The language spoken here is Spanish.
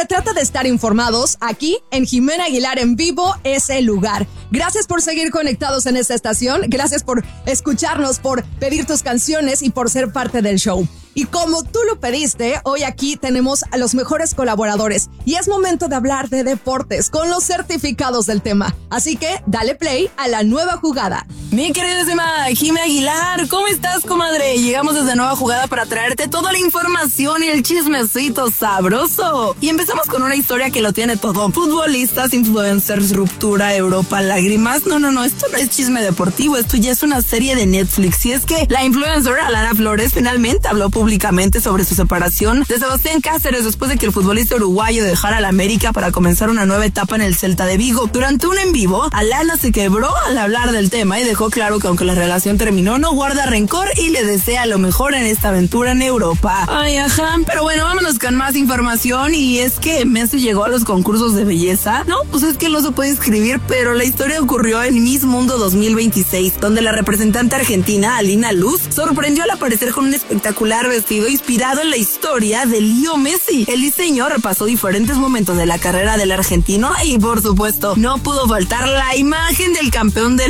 se trata de estar informados, aquí en Jimena Aguilar en Vivo es el lugar. Gracias por seguir conectados en esta estación, gracias por escucharnos, por pedir tus canciones y por ser parte del show. Y como tú lo pediste, hoy aquí tenemos a los mejores colaboradores y es momento de hablar de deportes con los certificados del tema. Así que dale play a la nueva jugada. Mi queridísima Jimena Aguilar, ¿cómo estás, comadre? Llegamos desde Nueva Jugada para traerte toda la información y el chismecito sabroso. Y empezamos con una historia que lo tiene todo. Futbolistas, influencers, ruptura, Europa, lágrimas. No, esto no es chisme deportivo, esto ya es una serie de Netflix. Y es que la influencer Alana Flores finalmente habló públicamente sobre su separación de Sebastián Cáceres después de que el futbolista uruguayo dejara la América para comenzar una nueva etapa en el Celta de Vigo. Durante un en vivo, Alana se quebró al hablar del tema y dejó claro que aunque la relación terminó, no guarda rencor y le desea lo mejor en esta aventura en Europa. Ay, ajá, pero bueno, vámonos con más información. Y es que Messi llegó a los concursos de belleza. No, pues es que no se puede escribir, pero la historia ocurrió en Miss Mundo 2026, donde la representante argentina, Alina Luz, sorprendió al aparecer con un espectacular vestido inspirado en la historia de Leo Messi. El diseño repasó diferentes momentos de la carrera del argentino y, por supuesto, no pudo faltar la imagen del campeón del